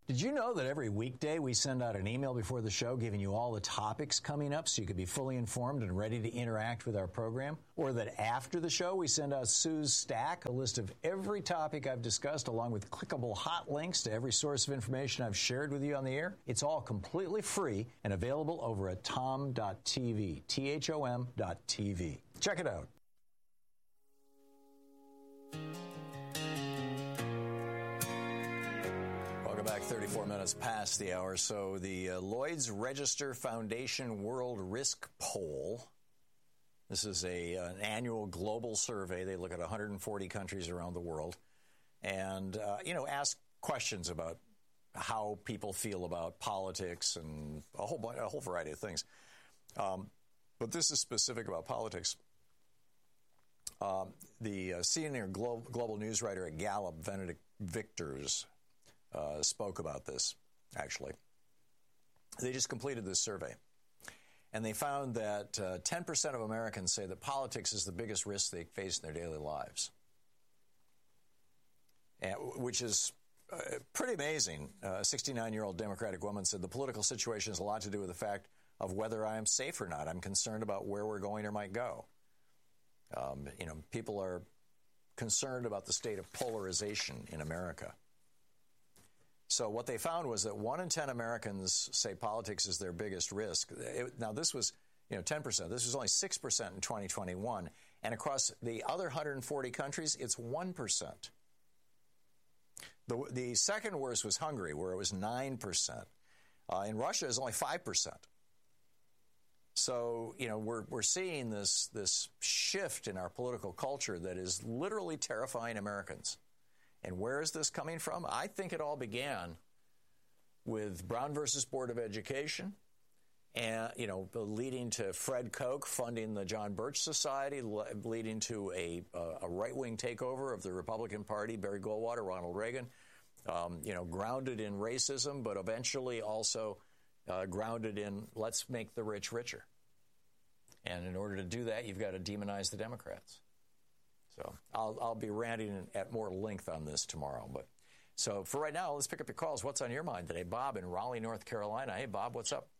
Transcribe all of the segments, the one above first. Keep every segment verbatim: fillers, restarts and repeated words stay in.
Did you know that every weekday we send out an email before the show giving you all the topics coming up so you could be fully informed and ready to interact with our program? Or that after the show we send out Sue's Stack, a list of every topic I've discussed along with clickable hot links to every source of information I've shared with you on the air? It's all completely free and available over at tom dot t v, T H O M dot T V. Check it out. Back thirty-four minutes past the hour. So the uh, Lloyd's Register Foundation World Risk Poll. This is a uh, an annual global survey. They look at one hundred forty countries around the world and, uh, you know, ask questions about how people feel about politics and a whole bunch, a whole variety of things. Um, but this is specific about politics. Um, the uh, C N N Global, Global News writer at Gallup, Benedict Victors, Uh, spoke about this, actually. They just completed this survey, and they found that uh, ten percent of Americans say that politics is the biggest risk they face in their daily lives, and, which is uh, pretty amazing. Uh, a sixty-nine-year-old Democratic woman said the political situation has a lot to do with the fact of whether I am safe or not. I'm concerned about where we're going or might go. Um, you know, people are concerned about the state of polarization in America. So what they found was that one in ten Americans say politics is their biggest risk. It, now, this was, you know, ten percent. This was only six percent in twenty twenty-one. And across the other one hundred forty countries, it's one percent. The, the second worst was Hungary, where it was nine percent. Uh, in Russia, it's only five percent. So, you know, we're, we're seeing this, this shift in our political culture that is literally terrifying Americans. And where is this coming from? I think it all began with Brown versus Board of Education, and you know, leading to Fred Koch funding the John Birch Society, leading to a, a right-wing takeover of the Republican Party, Barry Goldwater, Ronald Reagan, um, you know, grounded in racism, but eventually also uh, grounded in let's make the rich richer. And in order to do that, you've got to demonize the Democrats. So I'll, I'll be ranting at more length on this tomorrow. But so for right now, let's pick up your calls. What's on your mind today? Bob in Raleigh, North Carolina. Hey, Bob, what's up?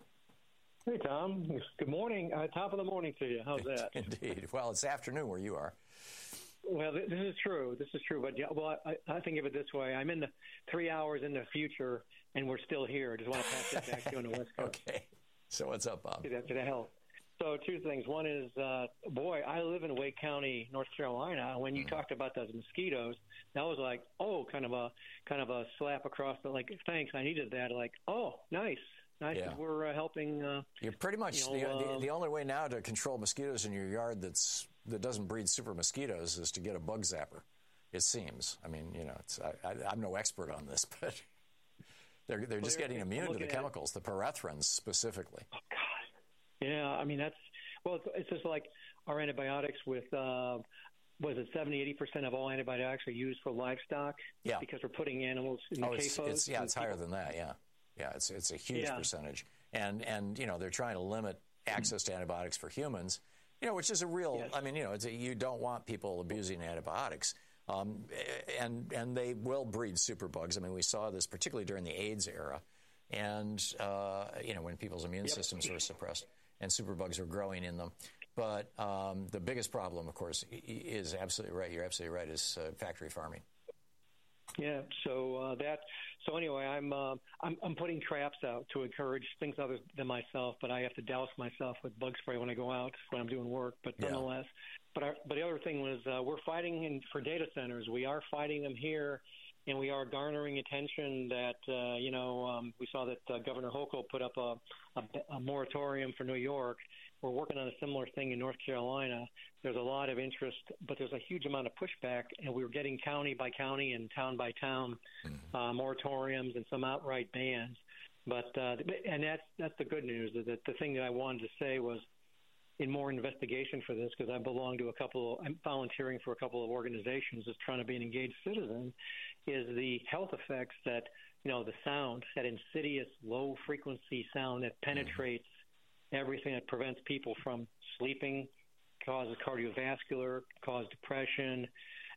Hey, Tom. Good morning. Uh, top of the morning to you. How's that? Indeed. Well, it's afternoon where you are. Well, this is true. This is true. But, yeah, well, I, I think of it this way. I'm in the three hours in the future, and we're still here. I just want to pass that back to you on the West Coast. Okay. So what's up, Bob? To the, to the hell. So two things. One is, uh, boy, I live in Wake County, North Carolina. When you mm. talked about those mosquitoes, that was like, oh, kind of a kind of a slap across the, like, thanks, I needed that. Like, oh, nice. Nice yeah. that we're uh, helping. Uh, You're pretty much, you know, the, uh, the, the only way now to control mosquitoes in your yard that's that doesn't breed super mosquitoes is to get a bug zapper, it seems. I mean, you know, it's, I, I, I'm no expert on this, but they're, they're just getting immune to the chemicals, the pyrethrins specifically. Oh, God. Yeah, I mean, that's, well, it's, it's just like our antibiotics with, uh, was it seventy, eighty percent of all antibiotics are used for livestock? Yeah. Because we're putting animals in oh, the it's, C A F Os. It's, yeah, it's higher than that, yeah. Yeah, it's it's a huge yeah. percentage. And, and, you know, they're trying to limit access to antibiotics for humans, you know, which is a real, yes. I mean, you know, it's a, you don't want people abusing antibiotics. Um, and, and they will breed superbugs. I mean, we saw this particularly during the AIDS era. And, uh, you know, when people's immune yep. systems were suppressed and superbugs were growing in them. But um, the biggest problem, of course, is absolutely right. You're absolutely right, is uh, factory farming. Yeah. So uh, that. So anyway, I'm, uh, I'm I'm putting traps out to encourage things other than myself, but I have to douse myself with bug spray when I go out when I'm doing work. But nonetheless, yeah. but our, but the other thing was uh, we're fighting in, for data centers. We are fighting them here. And we are garnering attention that, uh, you know, um, we saw that uh, Governor Hochul put up a, a, a moratorium for New York. We're working on a similar thing in North Carolina. There's a lot of interest, but there's a huge amount of pushback, and we're getting county by county and town by town mm-hmm. uh, moratoriums and some outright bans. But uh, and that's that's the good news. That the thing that I wanted to say was, in more investigation for this, because I belong to a couple, I'm volunteering for a couple of organizations that's trying to be an engaged citizen, is the health effects that, you know, the sound, that insidious low-frequency sound that penetrates mm-hmm. everything, that prevents people from sleeping, causes cardiovascular, causes depression,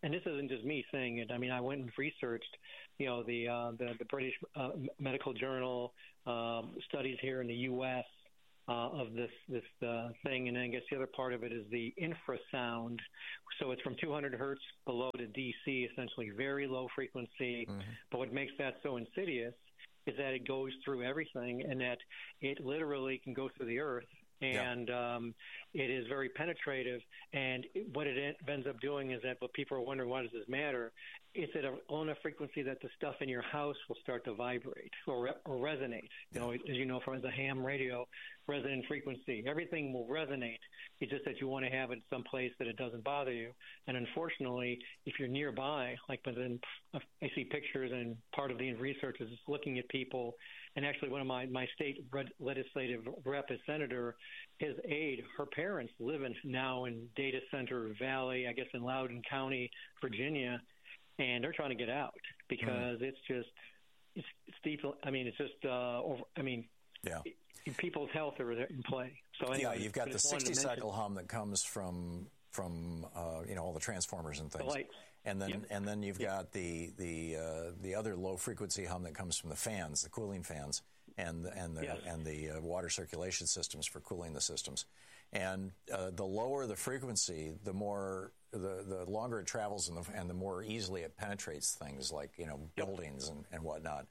and this isn't just me saying it. I mean, I went and researched, you know, the uh, the, the British uh, Medical Journal um, studies here in the U S Uh, of this this uh, thing, and then I guess the other part of it is the infrasound. So it's from two hundred hertz below to D C, essentially very low frequency. Mm-hmm. But what makes that so insidious is that it goes through everything, and that it literally can go through the earth. And yeah. um, it is very penetrative. And what it ends up doing is that what people are wondering, why does this matter? It's at a low enough frequency that the stuff in your house will start to vibrate or, re- or resonate. You know, as you know from the ham radio, resonant frequency. Everything will resonate. It's just that you want to have it someplace that it doesn't bother you. And unfortunately, if you're nearby, like within, I see pictures, and part of the research is looking at people. And actually, one of my, my state legislative rep, a senator, his aide, her parents live in now in Data Center Valley, I guess in Loudoun County, Virginia, and they're trying to get out because mm. it's just it's, it's deep. I mean, it's just uh, over. I mean, yeah, it, people's health are in play. So anyway, yeah, you've got the sixty cycle hum that comes from from uh, you know all the transformers and things. The lights. And then, yep. and then you've yep. got the the uh, the other low frequency hum that comes from the fans, the cooling fans, and and the yes. and the uh, water circulation systems for cooling the systems. And uh, the lower the frequency, the more the, the longer it travels, and the and the more easily it penetrates things like you know buildings and, and whatnot.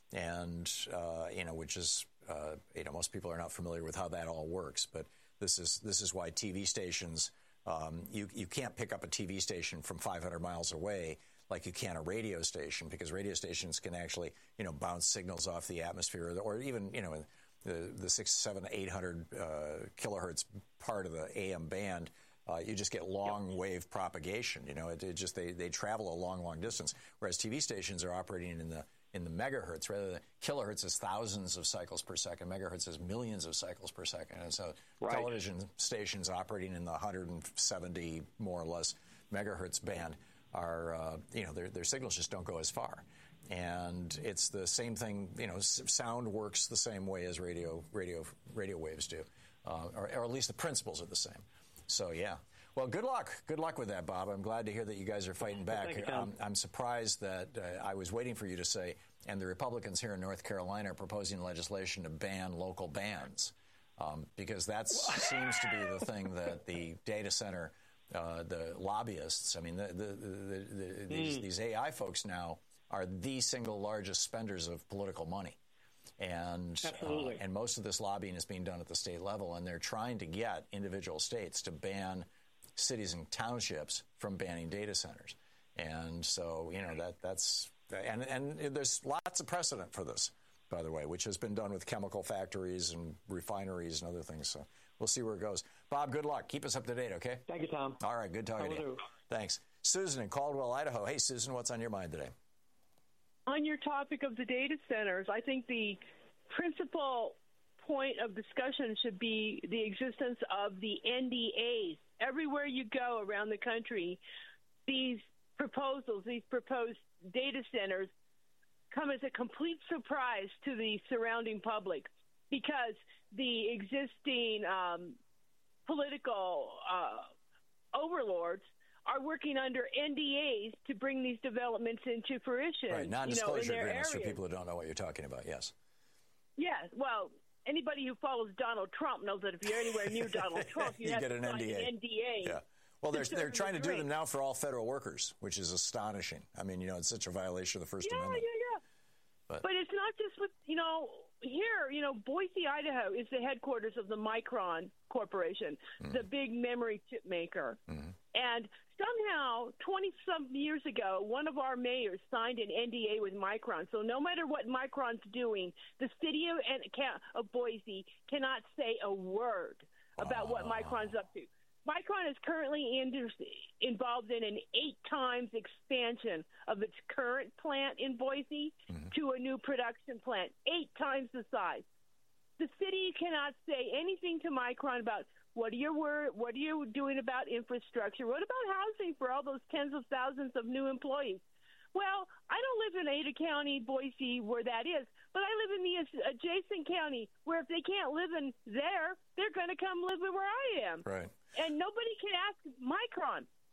And uh, you know, which is uh, you know most people are not familiar with how that all works, but this is this is why T V stations. Um, you, you can't pick up a T V station from five hundred miles away like you can a radio station, because radio stations can actually, you know, bounce signals off the atmosphere, or even, you know, the, the six, seven, eight hundred uh, kilohertz part of the A M band. Uh, you just get long yep. wave propagation. You know, it, it just they, they travel a long, long distance. Whereas T V stations are operating in the in the megahertz, rather than kilohertz is thousands of cycles per second, megahertz is millions of cycles per second. And so right. television stations operating in the one hundred seventy, more or less, megahertz band are, uh, you know, their, their signals just don't go as far. And it's the same thing, you know, sound works the same way as radio radio radio waves do, uh, or, or at least the principles are the same. So, yeah. Well, good luck. Good luck with that, Bob. I'm glad to hear that you guys are fighting back. Thank you, um, I'm surprised that uh, I was waiting for you to say, and the Republicans here in North Carolina are proposing legislation to ban local bands, um, because that seems to be the thing that the data center, uh, the lobbyists, I mean, the, the, the, the, these, mm. these A I folks now are the single largest spenders of political money. And uh, and most of this lobbying is being done at the state level, and they're trying to get individual states to ban cities and townships from banning data centers. And so, you know, that that's and and there's lots of precedent for this, by the way, which has been done with chemical factories and refineries and other things. So we'll see where it goes. Bob, good luck. Keep us up to date, okay? Thank you, Tom. All right, good talking to you. Do. Thanks. Susan in Caldwell, Idaho. Hey, Susan, what's on your mind today? On your topic of the data centers, I think the principal point of discussion should be the existence of the N D As. Everywhere you go around the country, these proposals, these proposed data centers come as a complete surprise to the surrounding public, because the existing um, political uh, overlords are working under N D As to bring these developments into fruition. Right, non-disclosure you know, agreements for people who don't know what you're talking about, yes. Yes, well, anybody who follows Donald Trump knows that if you're anywhere near Donald Trump, you, you have get to an sign N D A. an N D A. Yeah. Well, they're, they're trying to do them now for all federal workers, which is astonishing. I mean, you know, it's such a violation of the First yeah, Amendment. Yeah, yeah, but, but it's not just with, you know, here, you know, Boise, Idaho is the headquarters of the Micron Corporation, mm-hmm. the big memory chip maker. Mm-hmm. And somehow, twenty-some years ago, one of our mayors signed an N D A with Micron. So no matter what Micron's doing, the city of, of Boise cannot say a word about oh. what Micron's up to. Micron is currently in, involved in an eight times expansion of its current plant in Boise mm-hmm. to a new production plant, eight times the size. The city cannot say anything to Micron about what are your word, what are you doing about infrastructure? What about housing for all those tens of thousands of new employees? Well, I don't live in Ada County, Boise, where that is, but I live in the adjacent county where if they can't live in there, they're going to come live where I am. Right. And nobody can ask Micron,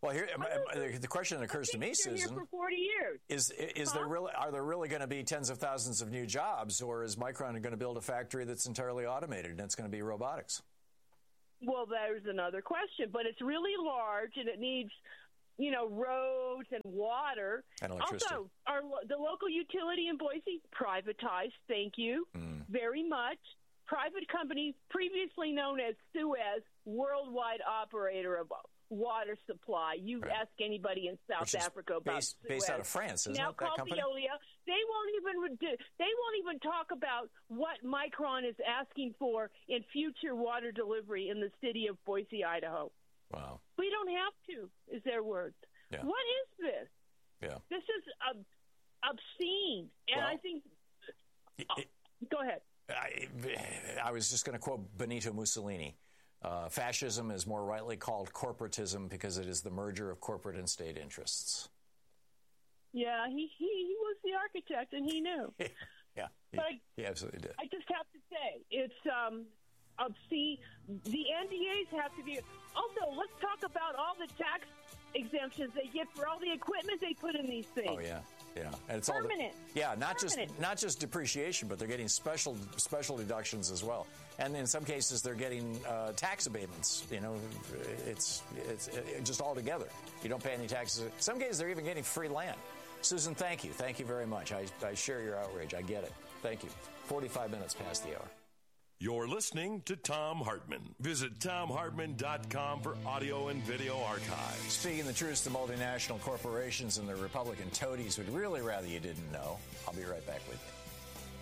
Well, here the question that occurs to me, Susan, here for forty years. is is huh? there really are there really going to be tens of thousands of new jobs, or is Micron going to build a factory that's entirely automated and it's going to be robotics? Well, there's another question, but it's really large and it needs, you know, roads and water. And electricity. Also, our the local utility in Boise privatized. Thank you mm. very much. Private company, previously known as Suez, worldwide operator of water supply. You right. ask anybody in South Africa about based, Suez. based out of France, isn't now it, that called company? Veolia. They won't even do, they won't even talk about what Micron is asking for in future water delivery in the city of Boise, Idaho. Wow. We don't have to, is their words. Yeah. What is this? Yeah. This is ob- obscene, and well, I think. It, Oh, go ahead. I, I was just going to quote Benito Mussolini. Uh, fascism is more rightly called corporatism because it is the merger of corporate and state interests. Yeah, he, he, he was the architect, and he knew. yeah, he, but I, he absolutely did. I just have to say, it's um, obscene. The N D As have to be. Also, let's talk about all the tax exemptions they get for all the equipment they put in these things. Oh yeah, yeah, and it's permanent. all the, yeah, not permanent. just not just depreciation, but they're getting special special deductions as well, and in some cases they're getting uh, tax abatements. You know, it's it's it, just all together. You don't pay any taxes. In some cases they're even getting free land. Susan, thank you, thank you very much. I, I share your outrage. I get it. Thank you. forty-five minutes past the hour. You're listening to Thom Hartmann. Visit Thom Hartmann dot com for audio and video archives. Speaking the truth to multinational corporations and the Republican toadies would really rather you didn't know. I'll be right back with you.